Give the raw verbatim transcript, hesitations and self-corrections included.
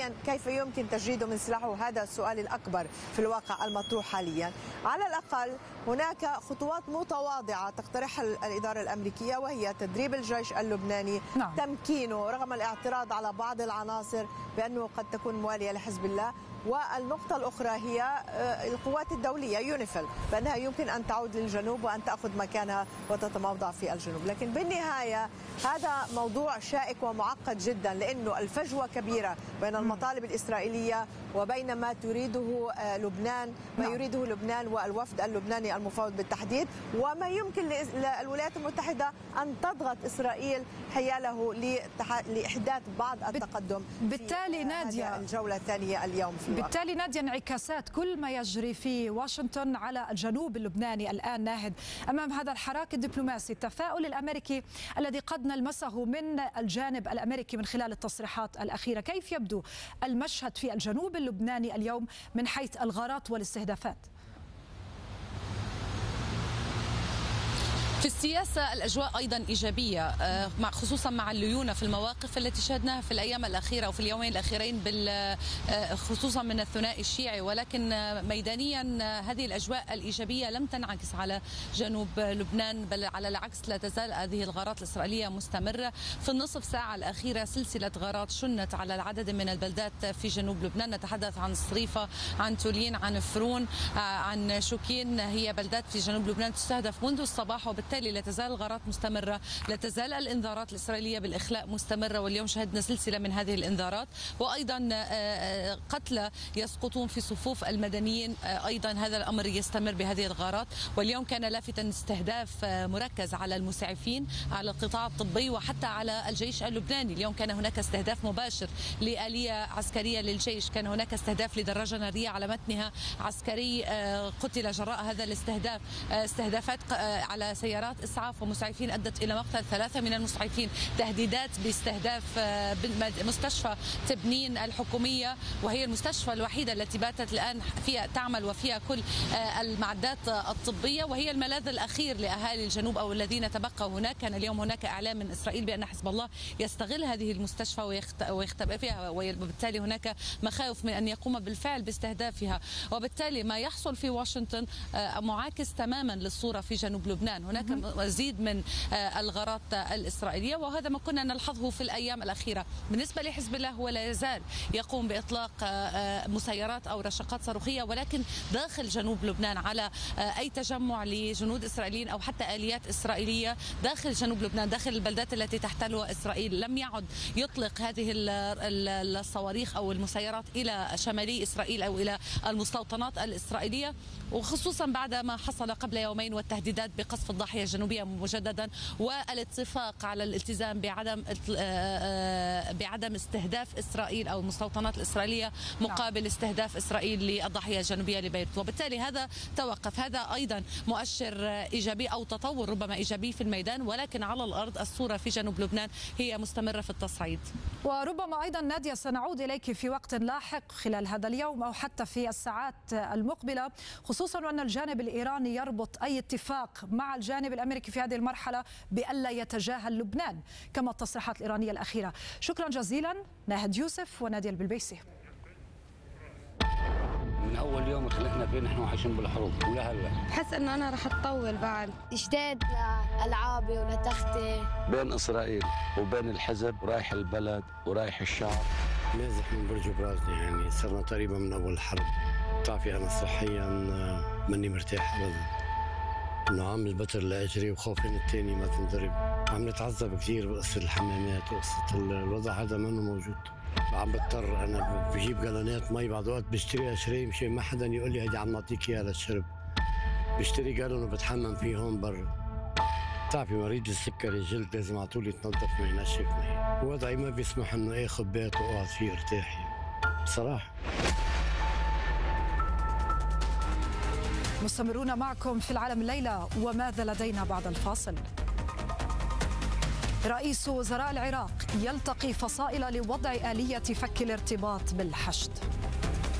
ثانيا كيف يمكن تجريده من سلاحه؟ هذا السؤال الأكبر في الواقع المطروح حاليا. على الأقل هناك خطوات متواضعة تقترحها الإدارة الأمريكية، وهي تدريب الجيش اللبناني، نعم. تمكينه رغم الاعتراض على بعض العناصر بأنه قد تكون موالية لحزب الله. والنقطة الأخرى هي القوات الدولية يونيفيل، بأنها يمكن أن تعود للجنوب وأن تأخذ مكانها وتتموضع في الجنوب. لكن بالنهاية هذا موضوع شائك ومعقد جدا، لأنه الفجوة كبيرة بين المطالب الإسرائيلية وبين ما تريده لبنان، ما يريده لبنان والوفد اللبناني المفوض بالتحديد، وما يمكن للولايات المتحدة أن تضغط إسرائيل حياله لإحداث بعض التقدم. بالتالي نادية الجولة الثانية اليوم في بالتالي نادية انعكاسات كل ما يجري في واشنطن على الجنوب اللبناني الآن ناهد أمام هذا الحراك الدبلوماسي، التفاؤل الأمريكي الذي قد نلمسه من الجانب الأمريكي من خلال التصريحات الأخيرة. كيف يبدو المشهد في الجنوب اللبناني اليوم من حيث الغارات والاستهدافات؟ في السياسة الأجواء أيضا إيجابية، مع خصوصا مع الليونة في المواقف التي شاهدناها في الأيام الأخيرة وفي اليومين الأخيرين خصوصا من الثنائي الشيعي، ولكن ميدانيا هذه الأجواء الإيجابية لم تنعكس على جنوب لبنان، بل على العكس لا تزال هذه الغارات الإسرائيلية مستمرة. في النصف ساعة الأخيرة سلسلة غارات شنت على العدد من البلدات في جنوب لبنان، نتحدث عن صريفة، عن تولين، عن فرون، عن شوكين، هي بلدات في جنوب لبنان تستهدف منذ الصباح، وبالتالي لا تزال الغارات مستمرة، لا تزال الإنذارات الإسرائيلية بالإخلاء مستمرة، واليوم شهدنا سلسلة من هذه الإنذارات، وأيضا قتلى يسقطون في صفوف المدنيين، أيضا هذا الأمر يستمر بهذه الغارات. واليوم كان لافتا استهداف مركز على المسعفين، على القطاع الطبي، وحتى على الجيش اللبناني. اليوم كان هناك استهداف مباشر لآلية عسكرية للجيش، كان هناك استهداف لدراجة نارية على متنها عسكري قتل جراء هذا الاستهداف، استهدافات على سيارات إسعاف ومسعفين أدت إلى مقتل ثلاثة من المسعفين، تهديدات باستهداف مستشفى تبنين الحكومية، وهي المستشفى الوحيدة التي باتت الآن فيها تعمل وفيها كل المعدات الطبية، وهي الملاذ الأخير لأهالي الجنوب أو الذين تبقوا هناك. كان اليوم هناك إعلام من إسرائيل بأن حزب الله يستغل هذه المستشفى ويختبئ فيها، وبالتالي هناك مخاوف من أن يقوم بالفعل باستهدافها، وبالتالي ما يحصل في واشنطن معاكس تماما للصورة في جنوب لبنان. هناك مزيد من الغارات الإسرائيلية، وهذا ما كنا نلحظه في الأيام الأخيرة. بالنسبة لحزب الله هو لا يزال يقوم بإطلاق مسيرات أو رشقات صاروخية، ولكن داخل جنوب لبنان على أي تجمع لجنود إسرائيليين أو حتى آليات إسرائيلية داخل جنوب لبنان، داخل البلدات التي تحتلها إسرائيل، لم يعد يطلق هذه الصواريخ أو المسيرات إلى شمالي إسرائيل أو إلى المستوطنات الإسرائيلية، وخصوصا بعد ما حصل قبل يومين والتهديدات بقصف الضاحية الجنوبية مجددا، والاتفاق على الالتزام بعدم بعدم استهداف إسرائيل أو المستوطنات الإسرائيلية مقابل استهداف إسرائيل للضاحية الجنوبية لبيروت. وبالتالي هذا توقف، هذا أيضا مؤشر إيجابي أو تطور ربما إيجابي في الميدان، ولكن على الأرض الصورة في جنوب لبنان هي مستمرة في التصعيد. وربما أيضا نادية سنعود إليك في وقت لاحق خلال هذا اليوم أو حتى في الساعات المقبلة، خصوصا وأن الجانب الإيراني يربط أي اتفاق مع الجانب الأمريكي في هذه المرحلة بألا يتجاهل لبنان كما التصريحات الإيرانية الأخيرة. شكرا جزيلا ناهد يوسف ونادية البلبيسي. من اول يوم خلقنا فيه نحن عايشين بالحروب ولهلا بحس انه انا رح اتطول بعد. اشتقت لالعابي ولتختي بين اسرائيل وبين الحزب ورايح البلد ورايح الشعب. مازح من برج براسي، يعني صرنا تقريبا من اول الحرب. بتعرفي انا صحيا ماني مرتاح ابدا، انه عامل بتر لاجري وخوفين الثاني ما تنضرب. عم نتعذب كثير بقصه الحمامات وقصه الوضع، هذا ما موجود. عم بضطر انا بجيب جالونات مي، بعض الوقت بشتريها شري مشان ما حدا يقول لي هيدي عم نعطيك اياها للشرب. بشتري جالون وبتحمم فيه هون برا. بتعرفي مريض السكري جلد لازم على طول يتنظف ما ينشف مي، ووضعي ما بيسمح انه اخذ بيت واقعد فيه ارتاح يعني بصراحه. مستمرون معكم في العالم الليلة، وماذا لدينا بعد الفاصل؟ رئيس وزراء العراق يلتقي فصائل لوضع آلية فك الارتباط بالحشد.